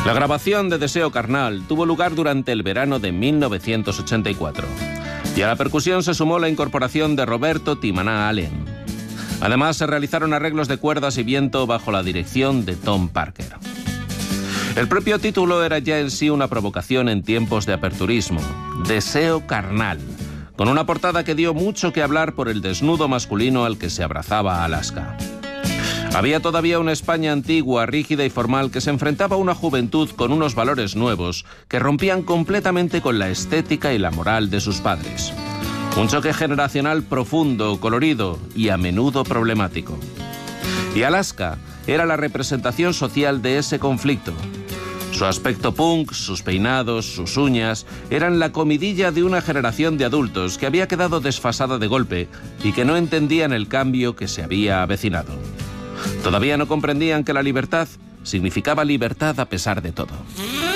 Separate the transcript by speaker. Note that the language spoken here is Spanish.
Speaker 1: La grabación de Deseo Carnal tuvo lugar durante el verano de 1984 y a la percusión se sumó la incorporación de Roberto Timanà Allen. Además, se realizaron arreglos de cuerdas y viento bajo la dirección de Tom Parker. El propio título era ya en sí una provocación en tiempos de aperturismo, Deseo Carnal, con una portada que dio mucho que hablar por el desnudo masculino al que se abrazaba Alaska. Había todavía una España antigua, rígida y formal que se enfrentaba a una juventud con unos valores nuevos que rompían completamente con la estética y la moral de sus padres. Un choque generacional profundo, colorido y a menudo problemático. Y Alaska era la representación social de ese conflicto. Su aspecto punk, sus peinados, sus uñas, eran la comidilla de una generación de adultos que había quedado desfasada de golpe y que no entendían el cambio que se había avecinado. Todavía no comprendían que la libertad significaba libertad a pesar de todo.